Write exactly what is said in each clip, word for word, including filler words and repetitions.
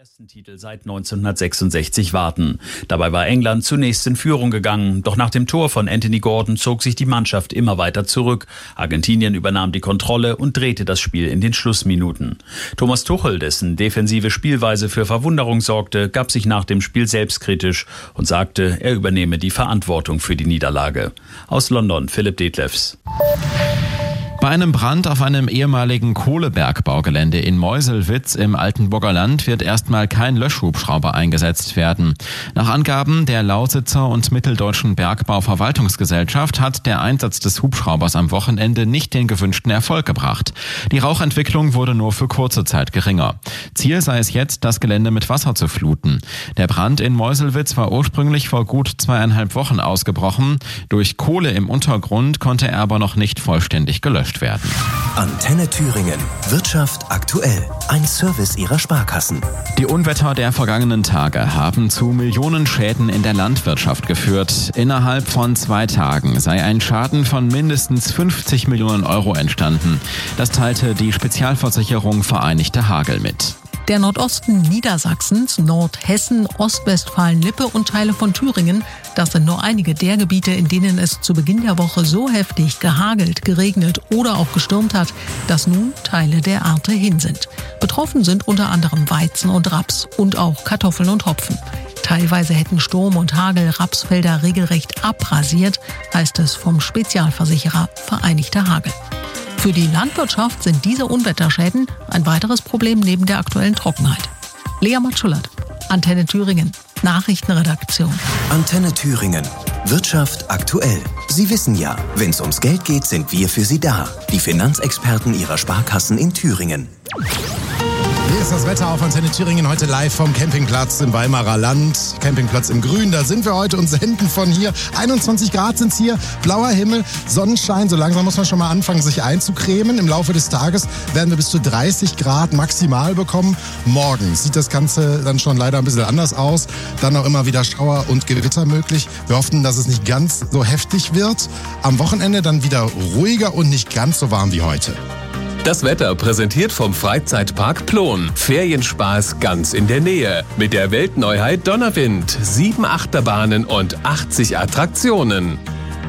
ersten Titel seit neunzehnhundertsechsundsechzig warten. Dabei war England zunächst in Führung gegangen. Doch nach dem Tor von Anthony Gordon zog sich die Mannschaft immer weiter zurück. Argentinien übernahm die Kontrolle und drehte das Spiel in den Schlussminuten. Thomas Tuchel, dessen defensive Spielweise für Verwunderung sorgte, gab sich nach dem Spiel selbstkritisch und sagte, er übernehme die Verantwortung für die Niederlage. Aus London, Philipp Detlefs. Bei einem Brand auf einem ehemaligen Kohlebergbaugelände in Meuselwitz im Altenburger Land wird erstmal kein Löschhubschrauber eingesetzt werden. Nach Angaben der Lausitzer und Mitteldeutschen Bergbauverwaltungsgesellschaft hat der Einsatz des Hubschraubers am Wochenende nicht den gewünschten Erfolg gebracht. Die Rauchentwicklung wurde nur für kurze Zeit geringer. Ziel sei es jetzt, das Gelände mit Wasser zu fluten. Der Brand in Meuselwitz war ursprünglich vor gut zweieinhalb Wochen ausgebrochen. Durch Kohle im Untergrund konnte er aber noch nicht vollständig gelöscht werden. Antenne Thüringen. Wirtschaft aktuell. Ein Service Ihrer Sparkassen. Die Unwetter der vergangenen Tage haben zu Millionenschäden in der Landwirtschaft geführt. Innerhalb von zwei Tagen sei ein Schaden von mindestens fünfzig Millionen Euro entstanden. Das teilte die Spezialversicherung Vereinigte Hagel mit. Der Nordosten Niedersachsens, Nordhessen, Ostwestfalen-Lippe und Teile von Thüringen, das sind nur einige der Gebiete, in denen es zu Beginn der Woche so heftig gehagelt, geregnet oder auch gestürmt hat, dass nun Teile der Ernte hin sind. Betroffen sind unter anderem Weizen und Raps und auch Kartoffeln und Hopfen. Teilweise hätten Sturm und Hagel Rapsfelder regelrecht abrasiert, heißt es vom Spezialversicherer Vereinigte Hagel. Für die Landwirtschaft sind diese Unwetterschäden ein weiteres Problem neben der aktuellen Trockenheit. Lea Matschullert, Antenne Thüringen, Nachrichtenredaktion. Antenne Thüringen. Wirtschaft aktuell. Sie wissen ja, wenn es ums Geld geht, sind wir für Sie da. Die Finanzexperten Ihrer Sparkassen in Thüringen. Hier ist das Wetter auf Antenne Thüringen, heute live vom Campingplatz im Weimarer Land. Campingplatz im Grün, da sind wir heute und senden von hier. einundzwanzig Grad sind es hier, blauer Himmel, Sonnenschein. So langsam muss man schon mal anfangen, sich einzucremen. Im Laufe des Tages werden wir bis zu dreißig Grad maximal bekommen. Morgen sieht das Ganze dann schon leider ein bisschen anders aus. Dann auch immer wieder Schauer und Gewitter möglich. Wir hoffen, dass es nicht ganz so heftig wird. Am Wochenende dann wieder ruhiger und nicht ganz so warm wie heute. Das Wetter präsentiert vom Freizeitpark Plon. Ferienspaß ganz in der Nähe. Mit der Weltneuheit Donnerwind. Sieben Achterbahnen und achtzig Attraktionen.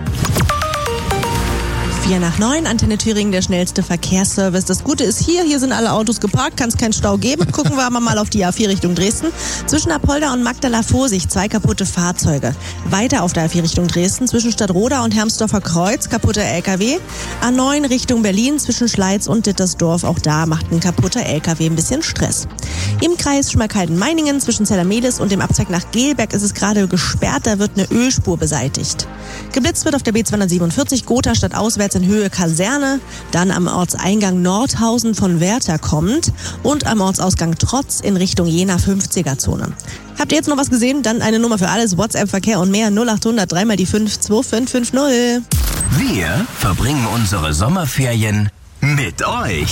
vier nach neun, Antenne Thüringen, der schnellste Verkehrsservice. Das Gute ist hier, hier sind alle Autos geparkt, kann es keinen Stau geben. Gucken wir aber mal auf die A vier Richtung Dresden. Zwischen Apolda und Magdala Vorsicht, zwei kaputte Fahrzeuge. Weiter auf der A vier Richtung Dresden, zwischen Stadtroda und Hermsdorfer Kreuz, kaputter L K W. A neun Richtung Berlin, zwischen Schleiz und Dittersdorf, auch da macht ein kaputter L K W ein bisschen Stress. Im Kreis Schmalkalden-Meiningen, zwischen Zellermelis und dem Abzweig nach Gelberg ist es gerade gesperrt, da wird eine Ölspur beseitigt. Geblitzt wird auf der B zweihundertsiebenundvierzig, Gotha stadtauswärts in Höhe Kaserne, dann am Ortseingang Nordhausen von Werther kommt und am Ortsausgang Trotz in Richtung Jena fünfziger-Zone. Habt ihr jetzt noch was gesehen? Dann eine Nummer für alles, WhatsApp, Verkehr und mehr, null achthundert drei mal die fünf zwei fünf fünf null. Wir verbringen unsere Sommerferien mit euch.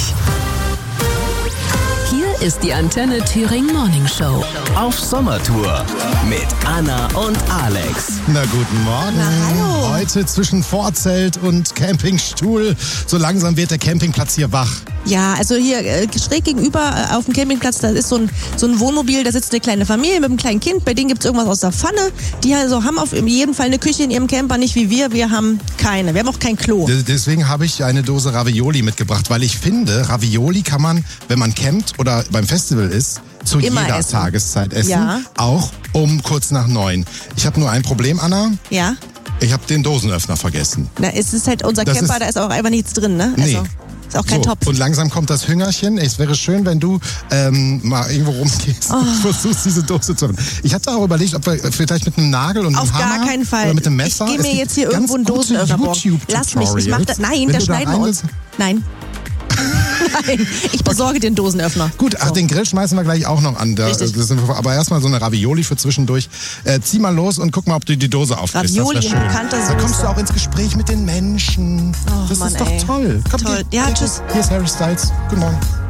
Hier ist die Antenne Thüringen Morning Show. Auf Sommertour mit Anna und Alex. Na, guten Morgen. Na, hallo. Heute zwischen Vorzelt und Campingstuhl. So langsam wird der Campingplatz hier wach. Ja, also hier äh, schräg gegenüber äh, auf dem Campingplatz, da ist so ein, so ein Wohnmobil, da sitzt eine kleine Familie mit einem kleinen Kind, bei denen gibt's irgendwas aus der Pfanne. Die also haben auf jeden Fall eine Küche in ihrem Camper, nicht wie wir, wir haben keine. Wir haben auch kein Klo. D- Deswegen habe ich eine Dose Ravioli mitgebracht, weil ich finde, Ravioli kann man, wenn man campt oder beim Festival ist, zu Immer jeder essen. Tageszeit essen. Ja. Auch um kurz nach neun. Ich habe nur ein Problem, Anna. Ja? Ich habe den Dosenöffner vergessen. Na, es ist halt unser Das Camper, ist- da ist auch einfach nichts drin, ne? Nee. Also, ist auch kein So, Topf. und langsam kommt das Hüngerchen. Es wäre schön, wenn du ähm, mal irgendwo rumgehst Oh. und versuchst, diese Dose zu öffnen. Ich hatte auch überlegt, ob wir vielleicht mit einem Nagel und Auf einem Hammer gar keinen Fall. oder mit einem Messer. Ich gehe Es mir gibt jetzt hier ganz irgendwo einen gute Dosenöffner borgen. Lass mich, ich mach das. Nein, Wenn da du da schneiden wir rein uns. willst- Nein. Nein, ich besorge den Dosenöffner. Gut, ach, So. den Grill schmeißen wir gleich auch noch an. Da, Richtig. das sind, aber erstmal so eine Ravioli für zwischendurch. Äh, zieh mal los und guck mal, ob du die Dose aufkriegst. Ravioli das in wär schön. bekannter Da kommst Soße. du auch ins Gespräch mit den Menschen. Oh, das Mann, ist doch ey. toll. Komm, Toll. Hier, Ja, hier, tschüss. Hier ist Harry Styles. Guten Morgen.